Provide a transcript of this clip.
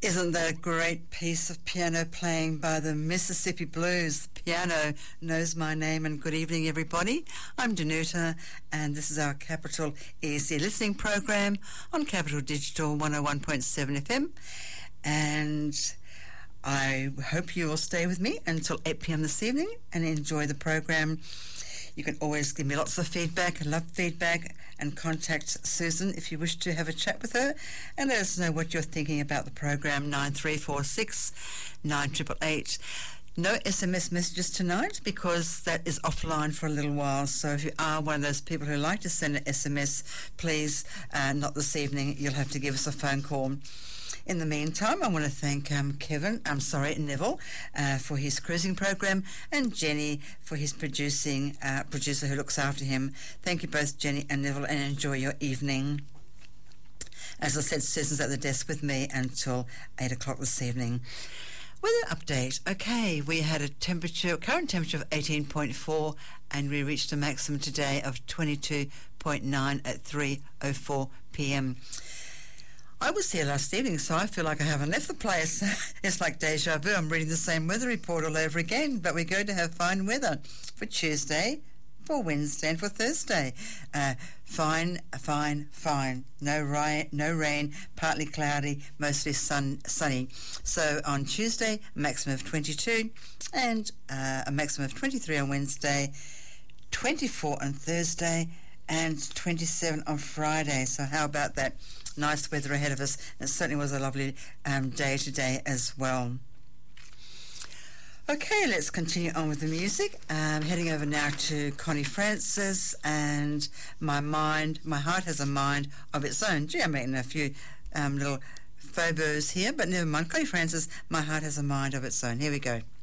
Isn't that a great piece of piano playing by the Mississippi Blues? The piano knows my name, and good evening, everybody. I'm Danuta, and this is our Capital ESC listening program on Capital Digital 101.7 FM. And I hope you will stay with me until 8 p.m. this evening and enjoy the program. You can always give me lots of feedback. I love feedback, and contact Susan if you wish to have a chat with her and let us know what you're thinking about the program. 9346 9888. No SMS messages tonight because that is offline for a little while. So if you are one of those people who like to send an SMS, please, not this evening. You'll have to give us a phone call. In the meantime, I want to thank Neville, for his cruising program, and Jenny for his producer who looks after him. Thank you both, Jenny and Neville, and enjoy your evening. As I said, Susan's at the desk with me until 8 o'clock this evening. Weather update. Okay, we had a current temperature of 18.4, and we reached a maximum today of 22.9 at 3:04 p.m. I was here last evening, so I feel like I haven't left the place. It's like deja vu. I'm reading the same weather report all over again, but we're going to have fine weather for Tuesday, for Wednesday, and for Thursday. Fine. No rain, partly cloudy, mostly sunny. So on Tuesday, maximum of 22, and a maximum of 23 on Wednesday, 24 on Thursday, and 27 on Friday. So how about that? Nice weather ahead of us. It certainly was a lovely day today as well. Okay, let's continue on with the music. Heading over now to Connie Francis and My Heart Has a Mind of Its Own. Gee, I'm making a few little faux boos here, but never mind. Connie Francis, My Heart Has a Mind of Its Own. Here we go.